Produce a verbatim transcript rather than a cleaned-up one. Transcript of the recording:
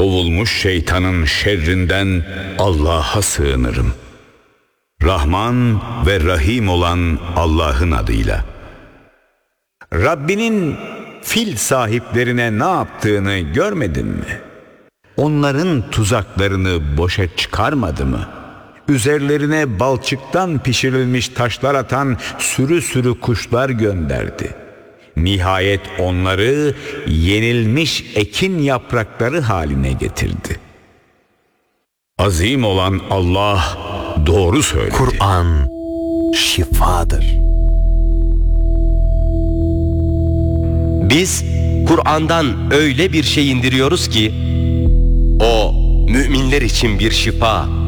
Kovulmuş şeytanın şerrinden Allah'a sığınırım. Rahman ve Rahim olan Allah'ın adıyla. Rabbinin fil sahiplerine ne yaptığını görmedin mi? Onların tuzaklarını boşa çıkarmadı mı? Üzerlerine balçıktan pişirilmiş taşlar atan sürü sürü kuşlar gönderdi. Nihayet onları yenilmiş ekin yaprakları haline getirdi. Azim olan Allah doğru söyledi. Kur'an şifadır. Biz Kur'an'dan öyle bir şey indiriyoruz ki o müminler için bir şifa,